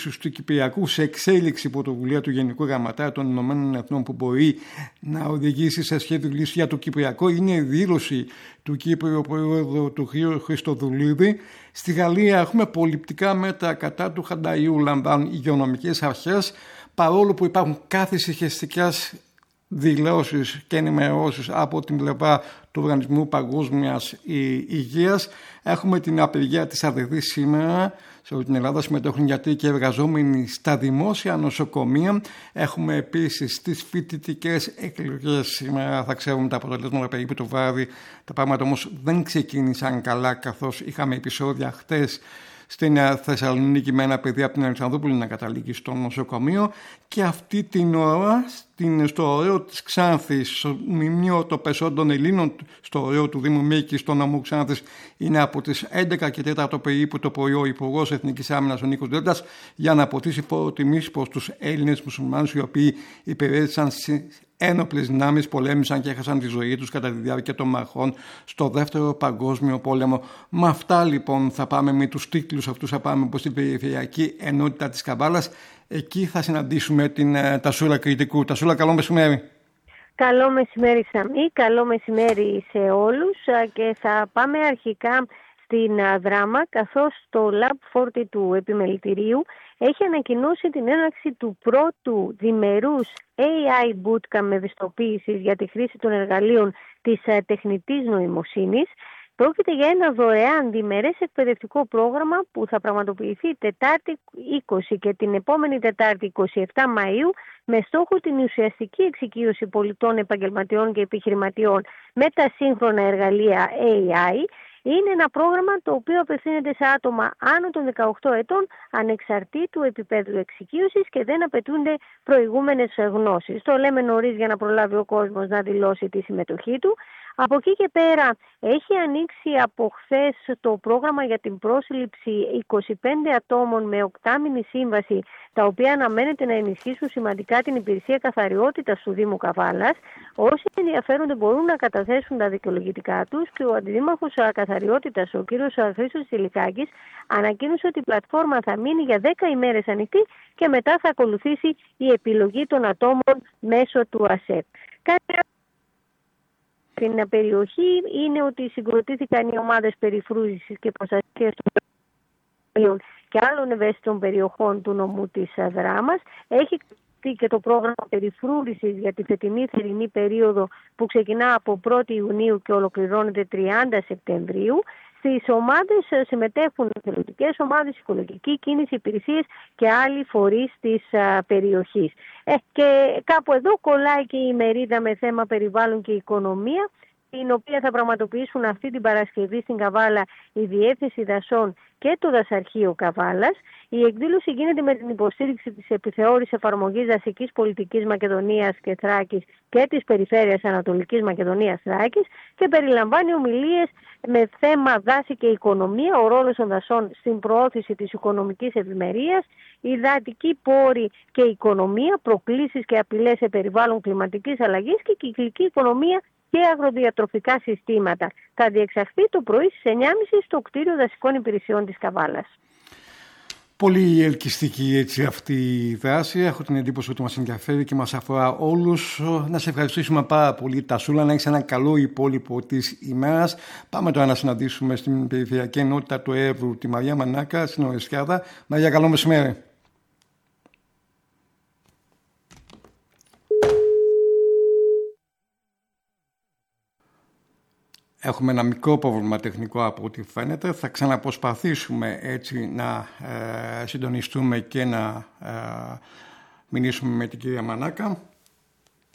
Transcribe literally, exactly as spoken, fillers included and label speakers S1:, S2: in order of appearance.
S1: ίσους του Κυπριακού σε εξέλιξη πρωτοβουλία του Γενικού Γραμματέα των Ηνωμένων Εθνών που μπορεί να οδηγήσει σε σχέδιο λύση για το Κυπριακό είναι η δήλωση του Κύπριου Προέδρου του κ. Χριστοδουλίδη. Στη Γαλλία έχουμε προληπτικά μέτρα κατά του Χανταϊού, λαμβάνουν υγειονομικές αρχές, παρόλο που υπάρχουν κάθε ησυχαστικές δηλώσεις και ενημερώσεις από την πλευρά του Οργανισμού Παγκόσμιας Υγείας. Έχουμε την απεργία της αδερφής σήμερα. Σε όλη την Ελλάδα συμμετέχουν γιατροί και εργαζόμενοι στα δημόσια νοσοκομεία. Έχουμε επίσης τις φοιτητικές εκλογές. Σήμερα θα ξέρουμε τα αποτελέσματα περίπου το βράδυ. Τα πράγματα όμως δεν ξεκίνησαν καλά, καθώς είχαμε επεισόδια χτες στην Θεσσαλονίκη με ένα παιδί από την Αλεξανδρούπολη να καταλήγει στο νοσοκομείο, και αυτή την ώρα στην, στο ωραίο της Ξάνθης, στο μνημείο των Πεσόντων Ελλήνων, στο ωραίο του Δήμου Μύρκης, στο νομό Ξάνθης, είναι από τις έντεκα και τέσσερα περίπου το πρωί ο Υπουργός Εθνικής Άμυνας ο Νίκος Δέντας για να αποτίσει φοροτιμής προς τους Έλληνες μουσουλμάνους οι οποίοι υπηρέτησαν ένοπλες δυνάμεις, πολέμησαν και έχασαν τη ζωή τους κατά τη διάρκεια των μαχών στο Δεύτερο Παγκόσμιο Πόλεμο. Με αυτά λοιπόν θα πάμε, με τους τίτλους αυτούς θα πάμε προς την Περιφερειακή Ενότητα της Καβάλας. Εκεί θα συναντήσουμε την Τασούλα Κρητικού. Τασούλα, καλό μεσημέρι.
S2: Καλό μεσημέρι Σαμή, καλό μεσημέρι σε όλους, και θα πάμε αρχικά στην Δράμα, καθώς το Lab σαράντα του Επιμελητηρίου έχει ανακοινώσει την έναρξη του πρώτου διμερούς έι άι Bootcamp με ευαισθητοποίησης για τη χρήση των εργαλείων της τεχνητής νοημοσύνης. Πρόκειται για ένα δωρεάν διμερές εκπαιδευτικό πρόγραμμα που θα πραγματοποιηθεί Τετάρτη είκοσι και την επόμενη Τετάρτη είκοσι επτά Μαΐου, με στόχο την ουσιαστική εξοικείωση πολιτών, επαγγελματιών και επιχειρηματιών με τα σύγχρονα εργαλεία έι άι. Είναι ένα πρόγραμμα το οποίο απευθύνεται σε άτομα άνω των δεκαοκτώ ετών, ανεξαρτήτου επίπεδου εξοικείωσης, και δεν απαιτούνται προηγούμενες γνώσεις. Το λέμε νωρίς για να προλάβει ο κόσμος να δηλώσει τη συμμετοχή του. Από εκεί και πέρα έχει ανοίξει από χθες το πρόγραμμα για την πρόσληψη είκοσι πέντε ατόμων με οκτάμηνη σύμβαση, τα οποία αναμένεται να ενισχύσουν σημαντικά την υπηρεσία καθαριότητας του Δήμου Καβάλας. Όσοι ενδιαφέρονται μπορούν να καταθέσουν τα δικαιολογητικά τους, και ο Αντιδήμαρχος Καθαριότητας, ο κύριος Χρήστος Τσιλικάκης, ανακοίνωσε ότι η πλατφόρμα θα μείνει για δέκα ημέρες ανοιχτή και μετά θα ακολουθήσει η επιλογή των ατόμων μέσω του ΑΣΕΠ. Στην περιοχή είναι ότι συγκροτήθηκαν οι ομάδες περιφρούζησης και προστασίας των και άλλων ευαίσθητων περιοχών του νομού της Δράμας. Έχει και το πρόγραμμα περιφρούρησης για τη φετινή θερινή περίοδο που ξεκινά από πρώτη Ιουνίου και ολοκληρώνεται τριάντα Σεπτεμβρίου. Στις ομάδες συμμετέχουν εθελοντικές ομάδες, οικολογική κίνηση, υπηρεσίες και άλλοι φορείς της α, περιοχής. Ε, και κάπου εδώ κολλάει και η μερίδα με θέμα περιβάλλον και οικονομία, την οποία θα πραγματοποιήσουν αυτή την Παρασκευή στην Καβάλα η Διεύθυνση Δασών και το Δασαρχείο Καβάλας. Η εκδήλωση γίνεται με την υποστήριξη της επιθεώρησης εφαρμογής δασικής πολιτικής Μακεδονίας και Θράκης και της Περιφέρειας Ανατολικής Μακεδονίας Θράκης και περιλαμβάνει ομιλίες με θέμα δάση και οικονομία, ο ρόλος των δασών στην προώθηση της οικονομικής ευημερίας, υδατική πόρη και οικονομία, προκλήσεις και απειλές σε περιβάλλον κλιματικής αλλαγής και κυκλική οικονομία και αγροδιατροφικά συστήματα. Θα διεξαχθεί το πρωί στις εννιά και μισή στο κτίριο δασικών υπηρεσιών της Καβάλας.
S1: Πολύ ελκυστική έτσι αυτή η δράση. Έχω την εντύπωση ότι μας ενδιαφέρει και μας αφορά όλους. Να σε ευχαριστήσουμε πάρα πολύ, Τασούλα, να έχεις ένα καλό υπόλοιπο της ημέρας. Πάμε τώρα να συναντήσουμε στην Περιφερειακή Ενότητα του Εύρου τη Μαρία Μανάκα, στην Ορεσιάδα. Μαρία, καλό μεσημέρι. Έχουμε ένα μικρό πρόβλημα τεχνικό από ό,τι φαίνεται. Θα ξαναπροσπαθήσουμε έτσι να ε, συντονιστούμε και να ε, μιλήσουμε με την κυρία Μανάκα.